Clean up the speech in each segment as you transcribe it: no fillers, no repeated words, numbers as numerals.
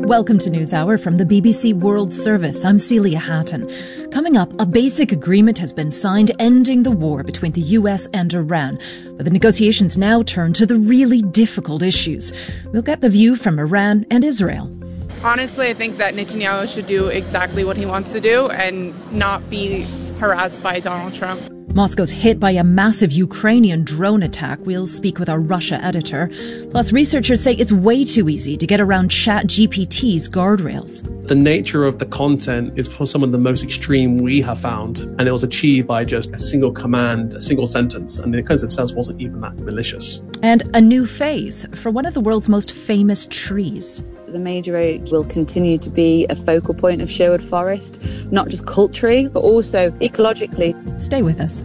Welcome to NewsHour from the BBC World Service. I'm Celia Hatton. Coming up, a basic agreement has been signed ending the war between the US and Iran. But the negotiations now turn to the really difficult issues. We'll get the view from Iran and Israel. Honestly, I think that Netanyahu should do exactly what he wants to do and not be harassed by Donald Trump. Moscow's hit by a massive Ukrainian drone attack. We'll speak with our Russia editor. Plus, researchers say it's way too easy to get around ChatGPT's guardrails. The nature of the content is for some of the most extreme we have found, and it was achieved by just a single command, a single sentence, and the content itself wasn't even that malicious. And a new phase for one of the world's most famous trees. The major oak will continue to be a focal point of Sherwood Forest, not just culturally, but also ecologically. Stay with us.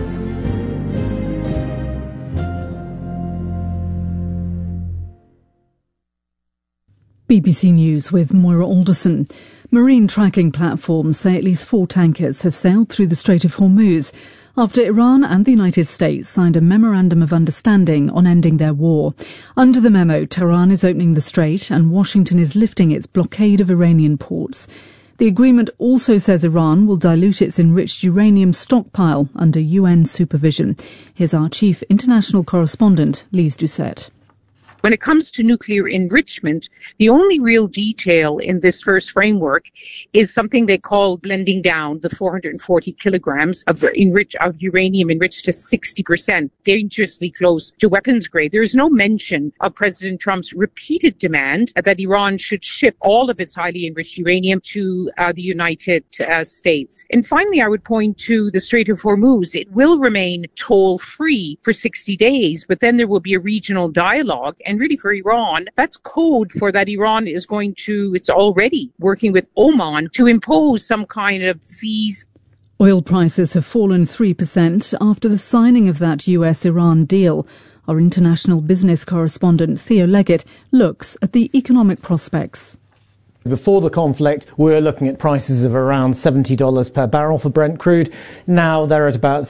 BBC News with Moira Alderson. Marine tracking platforms say at least 4 tankers have sailed through the Strait of Hormuz after Iran and the United States signed a memorandum of understanding on ending their war. Under the memo, Tehran is opening the strait and Washington is lifting its blockade of Iranian ports. The agreement also says Iran will dilute its enriched uranium stockpile under UN supervision. Here's our chief international correspondent, Lise Doucette. When it comes to nuclear enrichment, the only real detail in this first framework is something they call blending down the 440 kilograms of uranium enriched to 60%, dangerously close to weapons grade. There is no mention of President Trump's repeated demand that Iran should ship all of its highly enriched uranium to the United States. And finally, I would point to the Strait of Hormuz. It will remain toll-free for 60 days, but then there will be a regional dialogue. And really for Iran, that's code for that Iran is it's already working with Oman to impose some kind of fees. Oil prices have fallen 3% after the signing of that US-Iran deal. Our international business correspondent Theo Leggett looks at the economic prospects. Before the conflict, we were looking at prices of around $70 per barrel for Brent crude. Now they're at about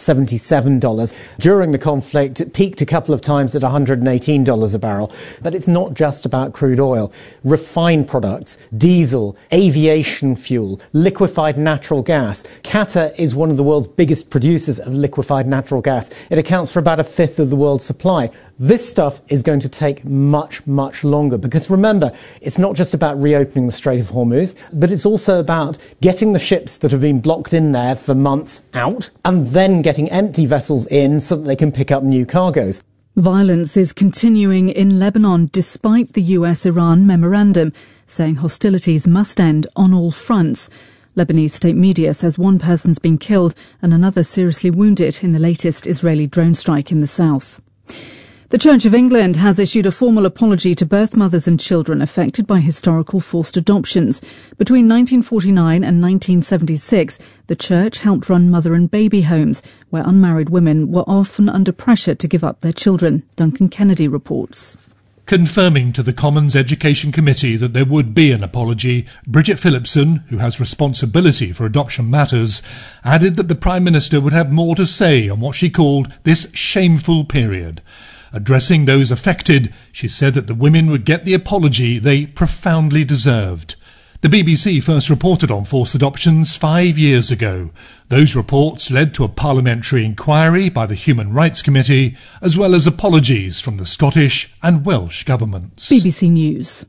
$77. During the conflict, it peaked a couple of times at $118 a barrel. But it's not just about crude oil. Refined products, diesel, aviation fuel, liquefied natural gas. Qatar is one of the world's biggest producers of liquefied natural gas. It accounts for about 1/5 of the world's supply. This stuff is going to take much, much longer because remember, it's not just about reopening the Strait of Hormuz, but it's also about getting the ships that have been blocked in there for months out and then getting empty vessels in so that they can pick up new cargoes. Violence is continuing in Lebanon despite the US-Iran memorandum, saying hostilities must end on all fronts. Lebanese state media says one person's been killed and another seriously wounded in the latest Israeli drone strike in the south. The Church of England has issued a formal apology to birth mothers and children affected by historical forced adoptions. Between 1949 and 1976, the Church helped run mother and baby homes, where unmarried women were often under pressure to give up their children. Duncan Kennedy reports. Confirming to the Commons Education Committee that there would be an apology, Bridget Phillipson, who has responsibility for adoption matters, added that the Prime Minister would have more to say on what she called this shameful period. Addressing those affected, she said that the women would get the apology they profoundly deserved. The BBC first reported on forced adoptions 5 years ago. Those reports led to a parliamentary inquiry by the Human Rights Committee, as well as apologies from the Scottish and Welsh governments. BBC News.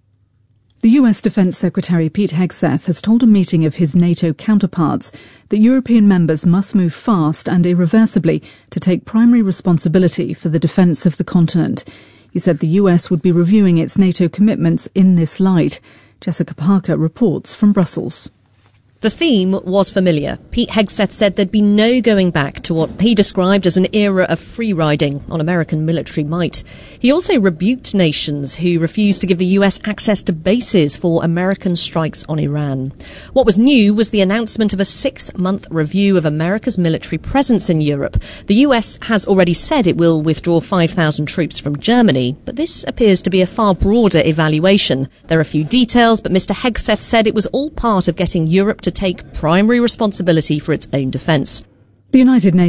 The US Defence Secretary Pete Hegseth has told a meeting of his NATO counterparts that European members must move fast and irreversibly to take primary responsibility for the defence of the continent. He said the US would be reviewing its NATO commitments in this light. Jessica Parker reports from Brussels. The theme was familiar. Pete Hegseth said there'd be no going back to what he described as an era of free-riding on American military might. He also rebuked nations who refused to give the US access to bases for American strikes on Iran. What was new was the announcement of a 6-month review of America's military presence in Europe. The US has already said it will withdraw 5,000 troops from Germany, but this appears to be a far broader evaluation. There are few details, but Mr. Hegseth said it was all part of getting Europe to take primary responsibility for its own defence. The United Nations